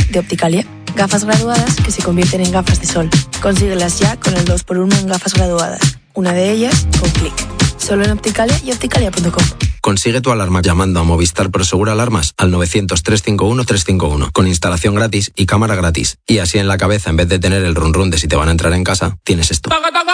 de Opticalia. Gafas graduadas que se convierten en gafas de sol. Consíguelas ya con el 2x1 en gafas graduadas. Una de ellas con clic. Solo en Opticalia y opticalia.com. Consigue tu alarma llamando a Movistar Prosegur Alarmas al 900-351-351 con instalación gratis y cámara gratis. Y así en la cabeza, en vez de tener el run run de si te van a entrar en casa, tienes esto.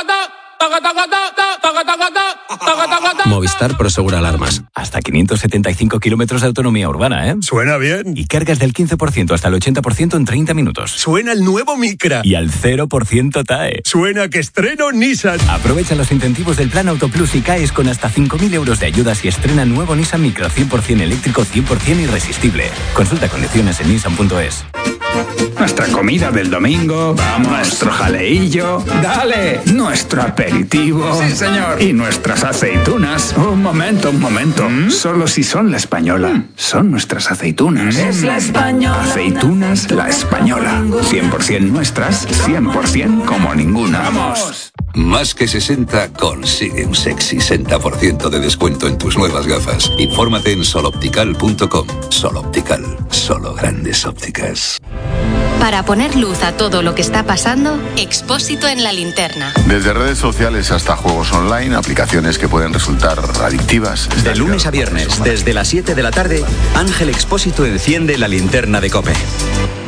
Movistar Prosegur Alarmas. Hasta 575 kilómetros de autonomía urbana, ¿eh? Suena bien. Y cargas del 15% hasta el 80% en 30 minutos. Suena el nuevo Micra. Y al 0% TAE. Suena que estreno Nissan. Aprovecha los incentivos del Plan Autoplus y caes con hasta 5.000 euros de ayudas y estrena nuevo Nissan Micra 100% eléctrico, 100% irresistible. Consulta condiciones en nissan.es. Nuestra comida del domingo, vamos, nuestro jaleillo, dale, nuestro aperitivo. Sí, señor. Y nuestras aceitunas. Un momento. Solo si son La Española. Son nuestras aceitunas. Es La Española. Aceitunas La Española. 100% nuestras, 100% como ninguna. ¡Vamos! Más que 60 consigue un sexy 60% de descuento en tus nuevas gafas. Infórmate en soloptical.com. Soloptical, solo grandes ópticas. Para poner luz a todo lo que está pasando, Expósito en la linterna. Desde redes sociales hasta juegos online, aplicaciones que pueden resultar adictivas. De lunes a viernes, desde las 7 de la tarde, Ángel Expósito enciende la linterna de COPE.